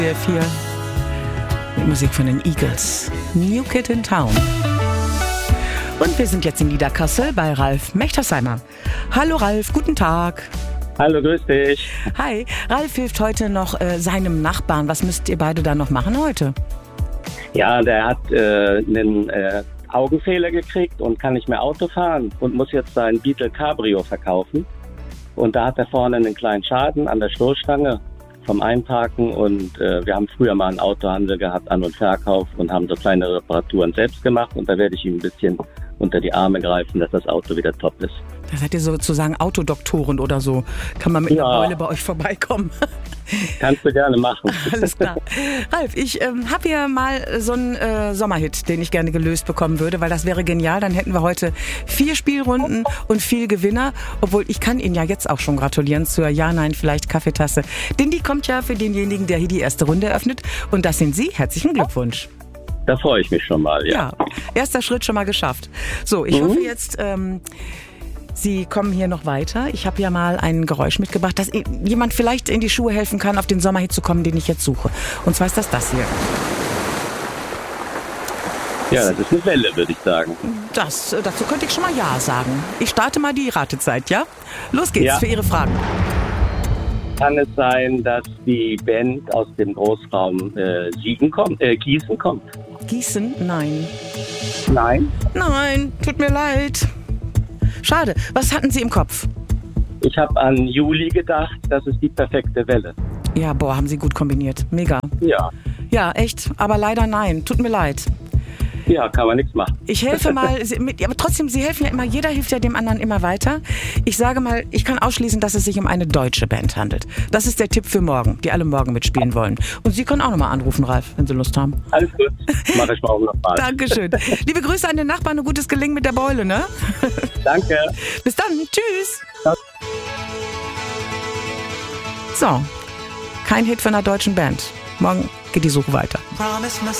4 mit Musik von den Eagles. New Kid in Town. Und wir sind jetzt in Niederkassel bei Ralf Mechtersheimer. Hallo Ralf, guten Tag. Hallo, grüß dich. Hi, Ralf hilft heute noch seinem Nachbarn. Was müsst ihr beide dann noch machen heute? Ja, der hat einen Augenfehler gekriegt und kann nicht mehr Auto fahren und muss jetzt sein Beetle Cabrio verkaufen. Und da hat er vorne einen kleinen Schaden an der Stoßstange vom Einparken und wir haben früher mal einen Autohandel gehabt, An- und Verkauf, und haben so kleine Reparaturen selbst gemacht, und da werde ich ihm ein bisschen unter die Arme greifen, dass das Auto wieder top ist. Da seid ihr sozusagen Autodoktoren oder so. Kann man mit einer Beule bei euch vorbeikommen? Kannst du gerne machen. Alles klar. Ralf, ich habe hier mal so einen Sommerhit, den ich gerne gelöst bekommen würde, weil das wäre genial. Dann hätten wir heute 4 Spielrunden und viel Gewinner. Obwohl, ich kann Ihnen ja jetzt auch schon gratulieren zur Ja-Nein-Vielleicht-Kaffeetasse. Denn die kommt ja für denjenigen, der hier die erste Runde eröffnet. Und das sind Sie. Herzlichen Glückwunsch. Da freue ich mich schon mal, ja. Ja, erster Schritt schon mal geschafft. So, ich hoffe jetzt, Sie kommen hier noch weiter. Ich habe ja mal ein Geräusch mitgebracht, dass jemand vielleicht in die Schuhe helfen kann, auf den Sommerhit zu kommen, den ich jetzt suche. Und zwar ist das hier. Ja, das ist eine Welle, würde ich sagen. Dazu könnte ich schon mal Ja sagen. Ich starte mal die Ratezeit, ja? Los geht's für Ihre Fragen. Kann es sein, dass die Band aus dem Großraum Gießen kommt? Gießen? Nein. Nein? Nein, tut mir leid. Schade. Was hatten Sie im Kopf? Ich habe an Juli gedacht, das ist die perfekte Welle. Ja, haben Sie gut kombiniert. Mega. Ja. Ja, echt. Aber leider nein. Tut mir leid. Ja, kann man nichts machen. Ich helfe mal, aber trotzdem, Sie helfen ja immer, jeder hilft ja dem anderen immer weiter. Ich sage mal, ich kann ausschließen, dass es sich um eine deutsche Band handelt. Das ist der Tipp für morgen, die alle morgen mitspielen wollen. Und Sie können auch nochmal anrufen, Ralf, wenn Sie Lust haben. Alles gut, mache ich morgen nochmal. Dankeschön. Liebe Grüße an den Nachbarn und gutes Gelingen mit der Beule, ne? Danke. Bis dann, tschüss. Ja. So, kein Hit von einer deutschen Band. Morgen geht die Suche weiter.